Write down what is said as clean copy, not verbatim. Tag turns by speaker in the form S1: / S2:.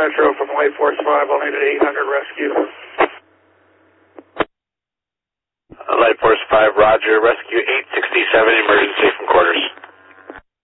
S1: Metro from Light Force 5. I'll need an 800 rescue.
S2: Light Force 5, roger. Rescue